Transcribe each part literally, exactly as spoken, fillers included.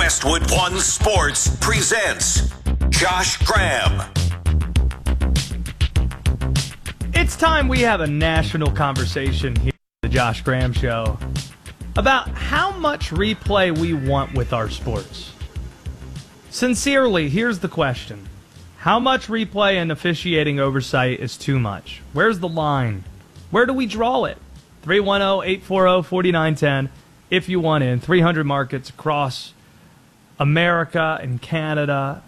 Westwood One Sports presents Josh Graham. It's time we have a national conversation here at the Josh Graham Show about how much replay we want with our sports. Sincerely, here's the question. How much replay and officiating oversight is too much? Where's the line? Where do we draw it? three one zero, eight four zero, four nine one zero if you want in. three hundred markets across America and Canada.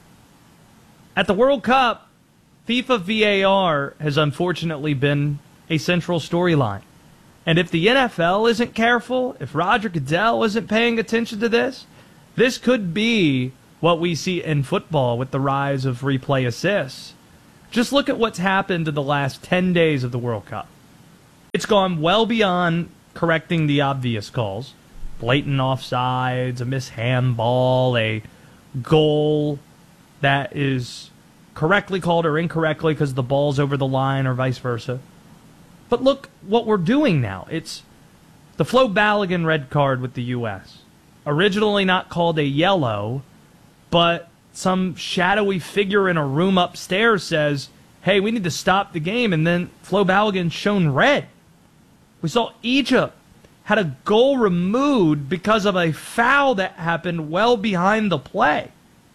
At the World Cup, FIFA V A R has unfortunately been a central storyline. And if the N F L isn't careful, if Roger Goodell isn't paying attention to this, this could be what we see in football with the rise of replay assists. Just look at what's happened in the last ten days of the World Cup. It's gone well beyond correcting the obvious calls. Blatant offsides, a missed handball, a goal that is correctly called or incorrectly because the ball's over the line or vice versa. But look what we're doing now. It's the Flo Balogun red card with the U S. Originally not called a yellow, but some shadowy figure in a room upstairs says, hey, we need to stop the game, and then Flo Balogun shown red. We saw Egypt had a goal removed because of a foul that happened well behind the play.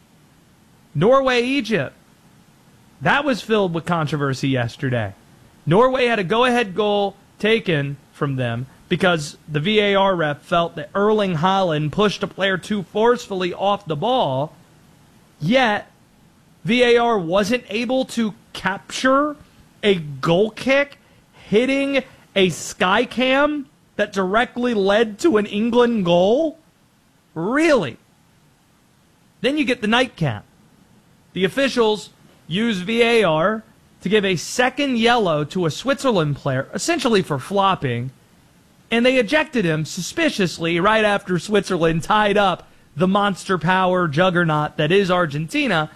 Norway, Egypt. That was filled with controversy yesterday. Norway had a go-ahead goal taken from them because the V A R ref felt that Erling Haaland pushed a player too forcefully off the ball, yet V A R wasn't able to capture a goal kick hitting a sky cam that directly led to an England goal? Really? Then you get the nightcap. The officials use V A R to give a second yellow to a Switzerland player, essentially for flopping, and they ejected him suspiciously right after Switzerland tied up the monster power juggernaut that is Argentina.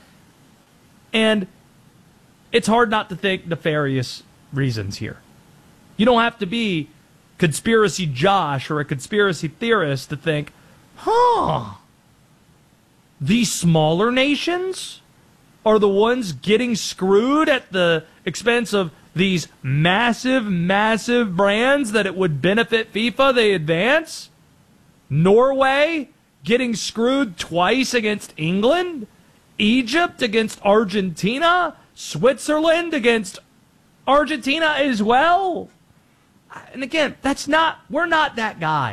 And it's hard not to think nefarious reasons here. You don't have to be Conspiracy Josh or a conspiracy theorist to think, huh, these smaller nations are the ones getting screwed at the expense of these massive, massive brands that it would benefit FIFA they advance? Norway getting screwed twice against England? Egypt against Argentina? Switzerland against Argentina as well? And again, that's not, we're not that guy.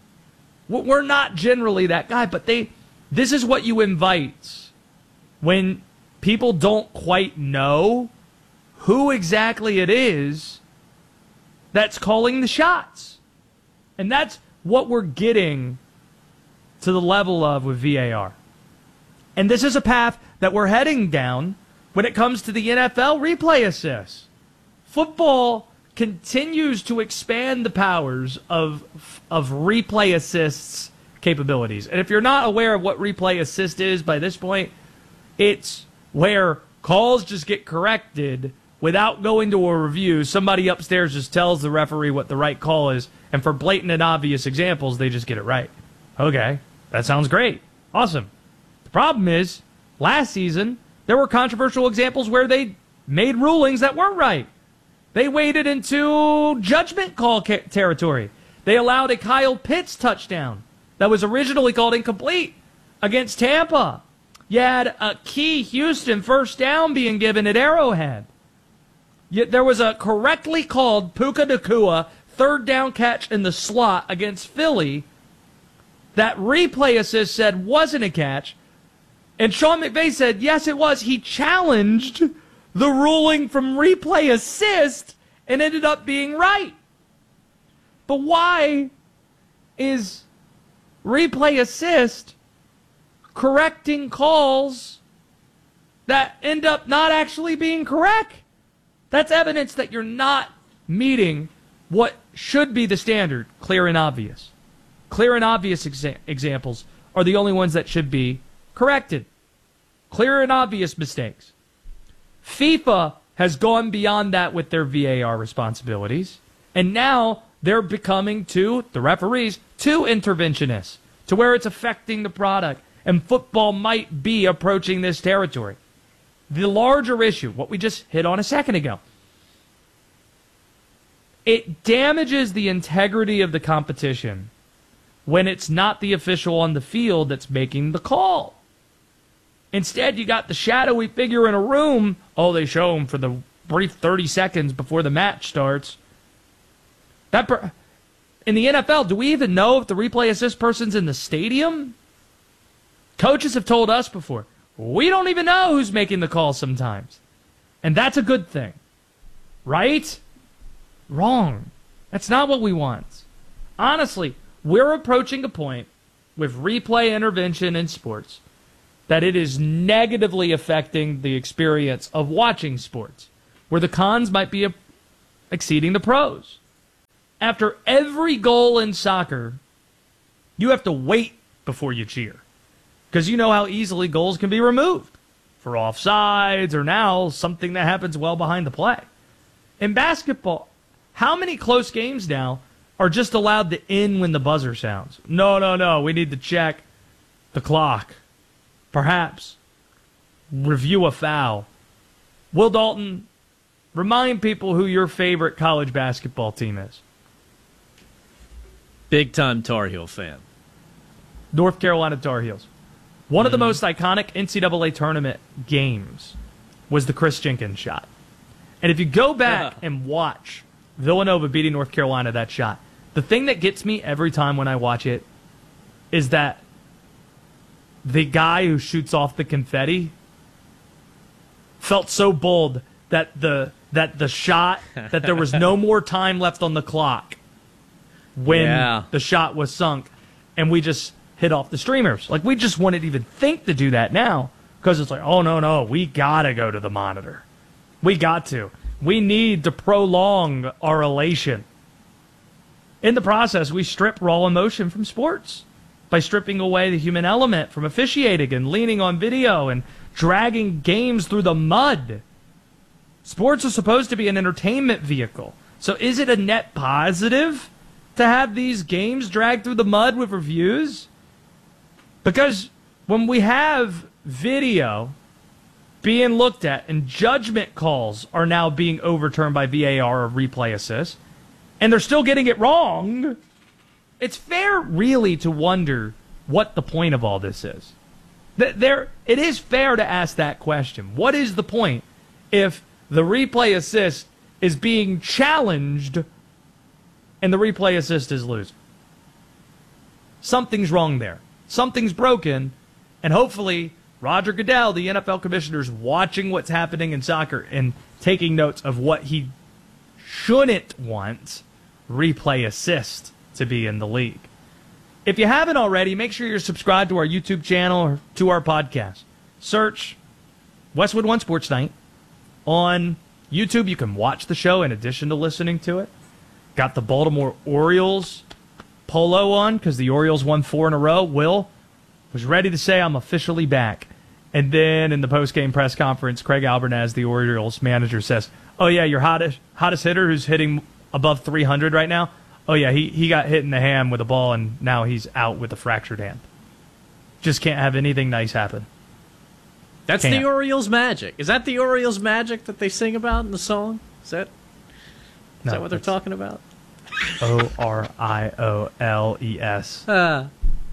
We're not generally that guy, but they, this is what you invite when people don't quite know who exactly it is that's calling the shots. And that's what we're getting to the level of with V A R. And this is a path that we're heading down when it comes to the N F L replay assists. Football continues to expand the powers of of replay assists capabilities. And if you're not aware of what replay assist is by this point, it's where calls just get corrected without going to a review. Somebody upstairs just tells the referee what the right call is, and for blatant and obvious examples, they just get it right. Okay, that sounds great. Awesome. The problem is, last season, there were controversial examples where they made rulings that weren't right. They waded into judgment call territory. They allowed a Kyle Pitts touchdown that was originally called incomplete against Tampa. You had a key Houston first down being given at Arrowhead. Yet there was a correctly called Puka Nacua third down catch in the slot against Philly that replay assist said wasn't a catch. And Sean McVay said, yes, it was. He challenged the ruling from replay assist and ended up being right. But why is replay assist correcting calls that end up not actually being correct? That's evidence that you're not meeting what should be the standard, clear and obvious. Clear and obvious exa- examples are the only ones that should be corrected. Clear and obvious mistakes. FIFA has gone beyond that with their V A R responsibilities, and now they're becoming, too, the referees, too interventionists, to where it's affecting the product. and football might be approaching this territory. The larger issue, what we just hit on a second ago, it damages the integrity of the competition when it's not the official on the field that's making the call. Instead, you got the shadowy figure in a room. Oh, they show him for the brief thirty seconds before the match starts. That per- in the N F L, do we even know if the replay assist person's in the stadium? Coaches have told us before, we don't even know who's making the call sometimes. And that's a good thing. Right? Wrong. That's not what we want. Honestly, we're approaching a point with replay intervention in sports that it is negatively affecting the experience of watching sports, where the cons might be exceeding the pros. After every goal in soccer, you have to wait before you cheer, because you know how easily goals can be removed for offsides or now something that happens well behind the play. In basketball, how many close games now are just allowed to end when the buzzer sounds? No, no, no. We need to check the clock. Perhaps review a foul. Will Dalton, remind people who your favorite college basketball team is. Big-time Tar Heel fan. North Carolina Tar Heels. One Mm-hmm. of the most iconic N C double A tournament games was the Chris Jenkins shot. And if you go back Yeah. and watch Villanova beating North Carolina that shot, the thing that gets me every time when I watch it is that the guy who shoots off the confetti felt so bold that the that the shot, that there was no more time left on the clock when Yeah. the shot was sunk, and we just hit off the streamers. Like, we just wouldn't even think to do that now, because it's like, oh, no, no, we gotta go to the monitor. We got to. We need to prolong our elation. In the process, we strip raw emotion from sports by stripping away the human element from officiating and leaning on video and dragging games through the mud. Sports are supposed to be an entertainment vehicle. So is it a net positive to have these games dragged through the mud with reviews? Because when we have video being looked at and judgment calls are now being overturned by V A R or replay assist, and they're still getting it wrong, it's fair, really, to wonder what the point of all this is. There, it is fair to ask that question. What is the point if the replay assist is being challenged and the replay assist is losing? Something's wrong there. Something's broken, and hopefully Roger Goodell, the N F L commissioner, is watching what's happening in soccer and taking notes of what he shouldn't want replay assist to be in the league. If you haven't already, make sure you're subscribed to our YouTube channel or to our podcast. Search Westwood One Sports Night on YouTube. You can watch the show in addition to listening to it. Got the Baltimore Orioles polo on because the Orioles won four in a row. Will was ready to say, I'm officially back. And then in the post-game press conference, Craig Albernaz, the Orioles manager, says, oh, yeah, your hottest, hottest hitter who's hitting above three hundred right now, oh, yeah, he, he got hit in the hand with a ball, and now he's out with a fractured hand. Just can't have anything nice happen. That's Can't. the Orioles magic. Is that the Orioles magic that they sing about in the song? Is that, is No, that what they're that's- talking about? O R I O L E S. Uh,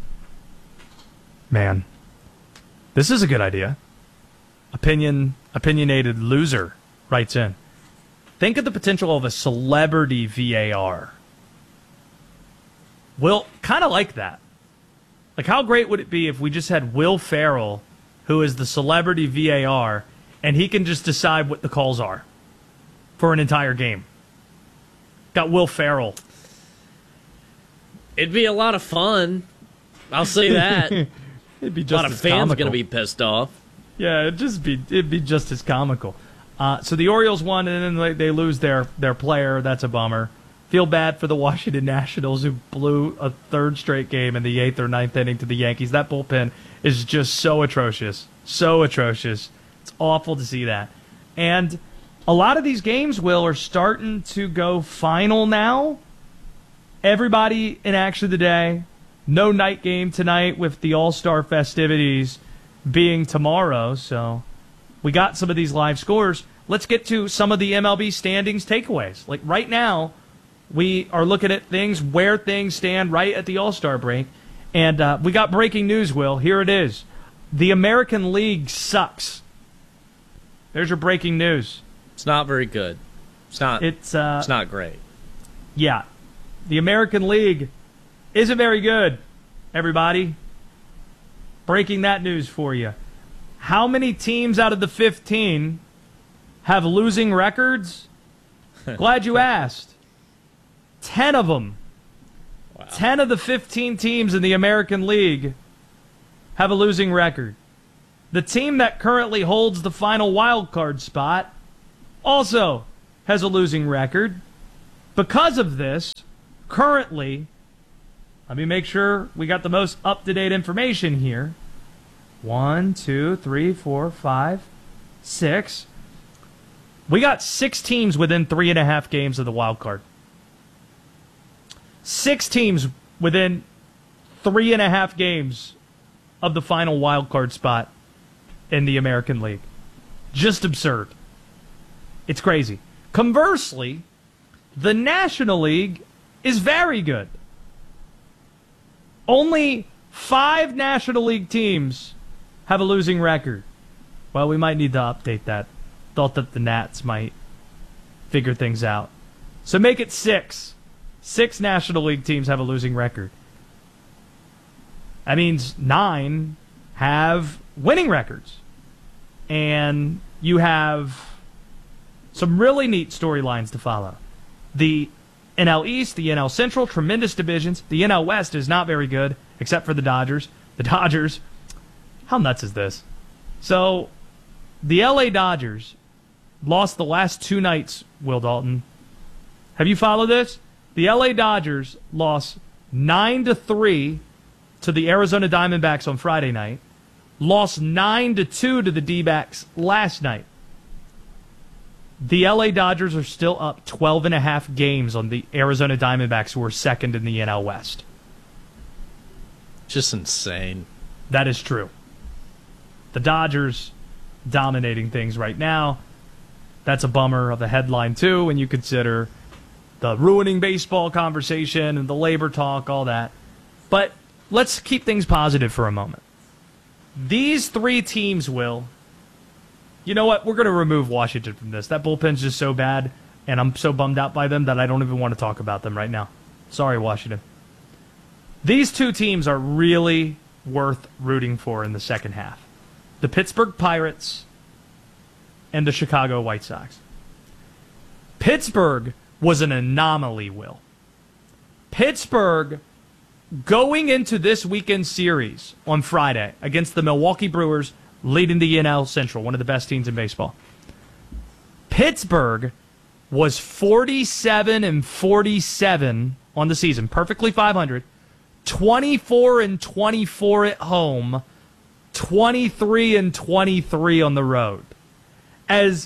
Man, this is a good idea. Opinion, opinionated loser writes in. Think of the potential of a celebrity V A R. Will, kind of like that. Like, how great would it be if we just had Will Ferrell, who is the celebrity V A R, and he can just decide what the calls are for an entire game? Got Will Ferrell. it'd be a lot of fun. I'll say that. a It'd be just lot of as fans are comical. going to be pissed off. Yeah, it'd just be it'd be just as comical. Uh, so the Orioles won, and then they, they lose their, their player. That's a bummer. Feel bad for the Washington Nationals, who blew a third straight game in the eighth or ninth inning to the Yankees. That bullpen is just so atrocious. So atrocious. It's awful to see that. And a lot of these games, Will, are starting to go final now. Everybody in action today no night game tonight with the All-Star festivities being tomorrow. So we got some of these live scores. Let's get to some of the M L B standings takeaways. Like right now, we are looking at things, where things stand right at the All-Star break. And uh, we got breaking news, Will. Here it is. The American League sucks. There's your breaking news. It's not very good. It's not. It's uh, it's not great. Yeah, the American League isn't very good. Everybody, breaking that news for you. How many teams out of the fifteen have losing records? Glad you asked. Ten of them. Wow. Ten of the fifteen teams in the American League have a losing record. The team that currently holds the final wild card spot also has a losing record. Because of this, currently, let me make sure we got the most up-to-date information here. One, two, three, four, five, six. We got six teams within three and a half games of the wild card. Six teams within three and a half games of the final wild card spot in the American League. Just absurd. It's crazy. Conversely, the National League is very good. Only five National League teams have a losing record. Well, we might need to update that. Thought that the Nats might figure things out. So make it six. Six National League teams have a losing record. That means nine have winning records. And you have some really neat storylines to follow. The N L East, the N L Central, tremendous divisions. The N L West is not very good, except for the Dodgers. The Dodgers, how nuts is this? So, the L A Dodgers lost the last two nights, Will Dalton. Have you followed this? The L A Dodgers lost nine to three to the Arizona Diamondbacks on Friday night. Lost nine to two to the D-backs last night. The L A Dodgers are still up twelve and a half games on the Arizona Diamondbacks, who are second in the N L West. Just insane. That is true. The Dodgers dominating things right now. That's a bummer of the headline, too, when you consider the ruining baseball conversation and the labor talk, all that. But let's keep things positive for a moment. These three teams will... You know what? We're going to remove Washington from this. That bullpen's just so bad, and I'm so bummed out by them that I don't even want to talk about them right now. Sorry, Washington. These two teams are really worth rooting for in the second half. The Pittsburgh Pirates and the Chicago White Sox. Pittsburgh was an anomaly, Will. Pittsburgh, going into this weekend series on Friday against the Milwaukee Brewers, leading the N L Central, one of the best teams in baseball. Pittsburgh was forty-seven and forty-seven on the season, perfectly five hundred. twenty-four and twenty-four at home, twenty-three and twenty-three on the road. As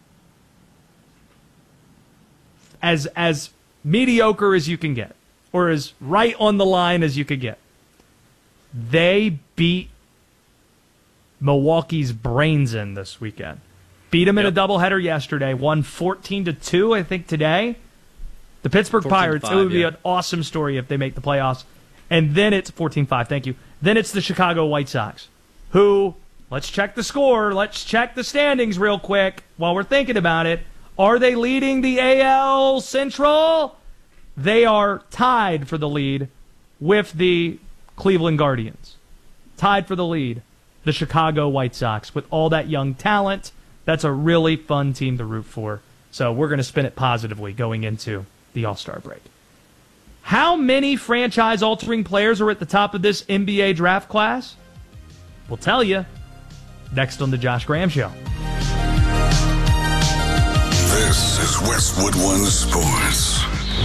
as as mediocre as you can get, or as right on the line as you could get. They beat Milwaukee's brains in this weekend. Beat them in yep. a doubleheader yesterday. Won fourteen to two, I think, today. The Pittsburgh Pirates, five, it would be yeah. an awesome story if they make the playoffs. And then it's fourteen five, thank you. Then it's the Chicago White Sox, who, let's check the score, let's check the standings real quick while we're thinking about it. Are they leading the A L Central? They are tied for the lead with the Cleveland Guardians. Tied for the lead. The Chicago White Sox, with all that young talent. That's a really fun team to root for. So we're going to spin it positively going into the All-Star break. How many franchise-altering players are at the top of this N B A draft class? We'll tell you next on The Josh Graham Show. This is Westwood One Sports.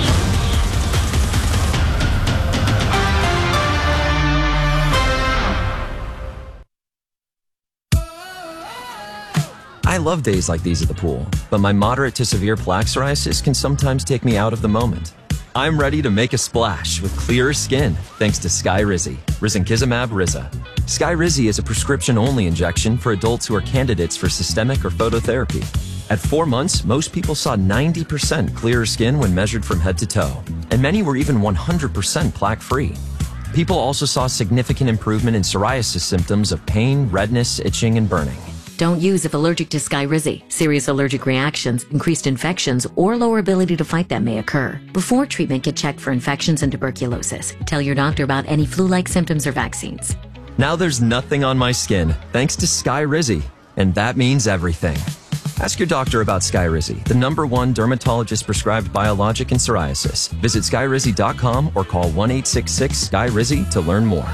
I love days like these at the pool, but my moderate to severe plaque psoriasis can sometimes take me out of the moment. I'm ready to make a splash with clearer skin thanks to Skyrizi, risankizumab Riza. Skyrizi is a prescription-only injection for adults who are candidates for systemic or phototherapy. At four months, most people saw ninety percent clearer skin when measured from head to toe, and many were even one hundred percent plaque-free. People also saw significant improvement in psoriasis symptoms of pain, redness, itching, and burning. Don't use if allergic to Skyrizi. Serious allergic reactions, increased infections, or lower ability to fight them may occur. Before treatment, get checked for infections and tuberculosis. Tell your doctor about any flu-like symptoms or vaccines. Now there's nothing on my skin thanks to Skyrizi, and that means everything. Ask your doctor about Skyrizi, the number one dermatologist-prescribed biologic in psoriasis. Visit skyrizi dot com or call one eight six six S K Y R I Z Y to learn more.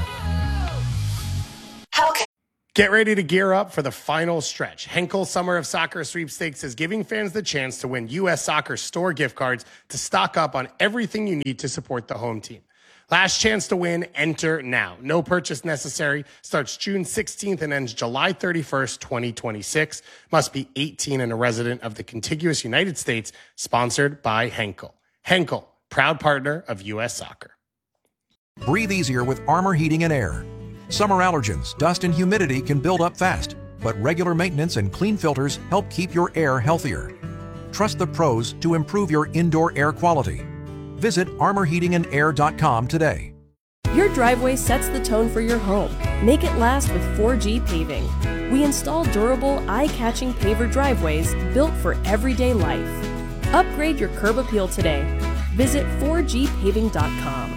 Get ready to gear up for the final stretch. Henkel Summer of Soccer Sweepstakes is giving fans the chance to win U S Soccer store gift cards to stock up on everything you need to support the home team. Last chance to win, enter now. No purchase necessary. Starts June sixteenth and ends July thirty-first, twenty twenty-six. Must be eighteen and a resident of the contiguous United States. Sponsored by Henkel. Henkel, proud partner of U S Soccer. Breathe easier with Armor Heating and Air. Summer allergens, dust, and humidity can build up fast, but regular maintenance and clean filters help keep your air healthier. Trust the pros to improve your indoor air quality. Visit armor heating and air dot com today. Your driveway sets the tone for your home. Make it last with four G Paving. We install durable, eye-catching paver driveways built for everyday life. Upgrade your curb appeal today. Visit four G paving dot com.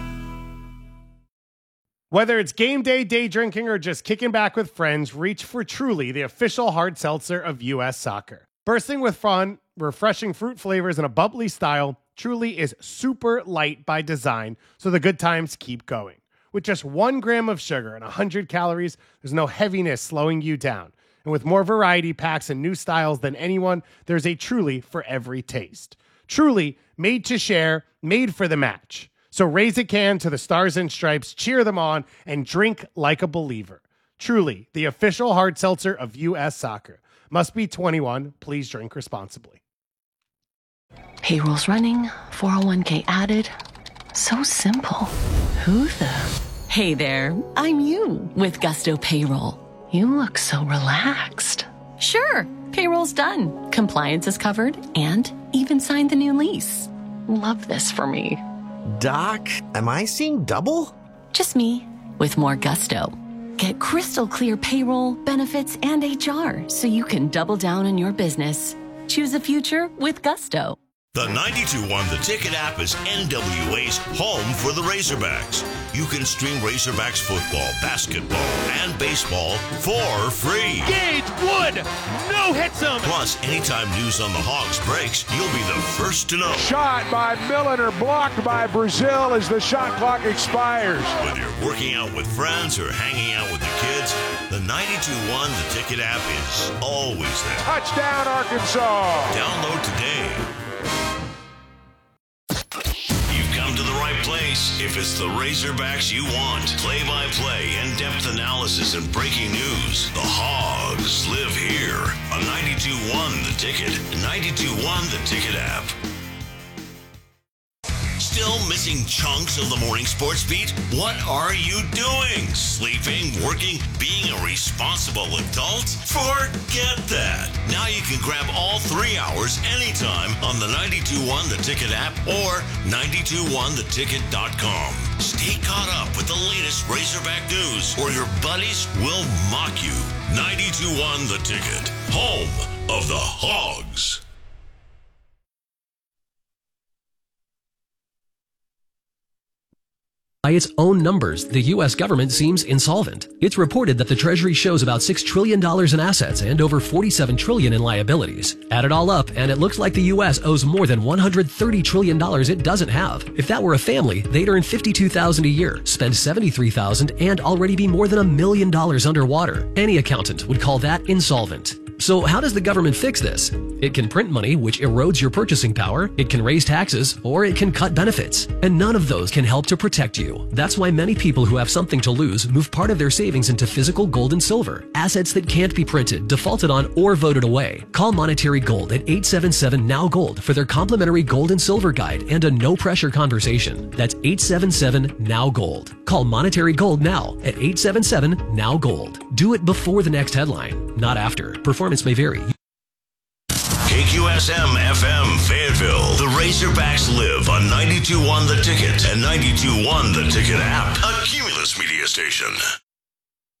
Whether it's game day, day drinking, or just kicking back with friends, reach for Truly, the official hard seltzer of U S Soccer. Bursting with fun, refreshing fruit flavors, and a bubbly style, Truly is super light by design, so the good times keep going. With just one gram of sugar and one hundred calories, there's no heaviness slowing you down. And with more variety packs and new styles than anyone, there's a Truly for every taste. Truly, made to share, made for the match. So raise a can to the Stars and Stripes, cheer them on, and drink like a believer. Truly, the official hard seltzer of U S Soccer. Must be twenty-one. Please drink responsibly. Payroll's running, four oh one k added. So simple. Who the? Hey there, I'm you with Gusto Payroll. You look so relaxed. Sure, payroll's done. Compliance is covered and even signed the new lease. Love this for me. Doc, am I seeing double? Just me, with more gusto. Get crystal clear payroll, benefits, and H R so you can double down on your business. Choose a future with gusto. The ninety-two one The Ticket app is N W A's home for the Razorbacks. You can stream Razorbacks football, basketball, and baseball for free. Gage Wood, no hits him. Plus, anytime news on the Hogs breaks, you'll be the first to know. Shot by Millen blocked by Brazil as the shot clock expires. Whether you're working out with friends or hanging out with the kids, the ninety-two one The Ticket app is always there. Touchdown, Arkansas. Download today. To the right place if it's the Razorbacks you want. Play-by-play, in-depth analysis, and breaking news. The Hogs live here on ninety-two one The Ticket, ninety-two one The Ticket app. Still missing chunks of the morning sports beat? What are you doing? Sleeping, working, being a responsible adult? Forget that. Now you can grab all three hours anytime on the ninety-two one The Ticket app or ninety-two one the ticket dot com. Stay caught up with the latest Razorback news or your buddies will mock you. ninety-two one The Ticket, home of the Hogs. By its own numbers, the U S government seems insolvent. It's reported that the Treasury shows about six trillion dollars in assets and over forty-seven trillion dollars in liabilities. Add it all up, and it looks like the U S owes more than one hundred thirty trillion dollars it doesn't have. If that were a family, they'd earn fifty-two thousand dollars a year, spend seventy-three thousand dollars, and already be more than a million dollars underwater. Any accountant would call that insolvent. So how does the government fix this? It can print money, which erodes your purchasing power, it can raise taxes, or it can cut benefits. And none of those can help to protect you. That's why many people who have something to lose move part of their savings into physical gold and silver, assets that can't be printed, defaulted on, or voted away. Call Monetary Gold at eight seven seven N O W Gold for their complimentary gold and silver guide and a no-pressure conversation. That's eight seven seven N O W Gold. Call Monetary Gold now at eight seven seven N O W Gold. Do it before the next headline, not after. Performance may vary. K Q S M F M Fayetteville. The Razorbacks live on ninety-two point one The Ticket and ninety-two point one The Ticket app. A Cumulus media station.